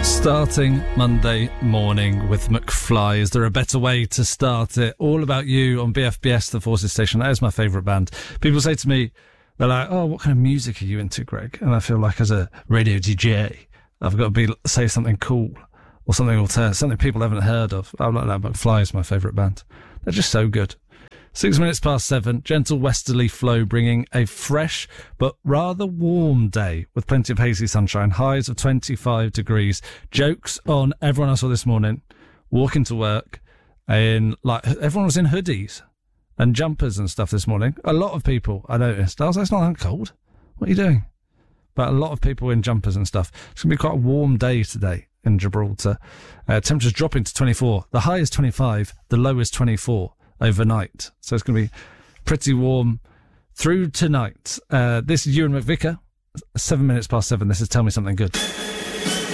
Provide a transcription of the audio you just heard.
Starting Monday morning with McFly. Is there a better way to start it? All About You on BFBS, the Forces Station. That is my favourite band. People say to me, they're like, oh, what kind of music are you into, Greg? And I feel like as a radio DJ, I've got to say something cool or something alternative, something people haven't heard of. I'm like that. McFly is my favourite band. They're just so good. 6 minutes past 7, gentle westerly flow bringing a fresh but rather warm day with plenty of hazy sunshine, highs of 25 degrees. Jokes on everyone I saw this morning walking to work, and like everyone was in hoodies and jumpers and stuff this morning. A lot of people, I noticed. I was like, it's not that cold. What are you doing? But a lot of people in jumpers and stuff. It's going to be quite a warm day today in Gibraltar. Temperatures dropping to 24. The high is 25, the low is 24. Overnight. So it's going to be pretty warm through tonight. This is Ewan McVicker, 7 minutes past 7. This is Tell Me Something Good.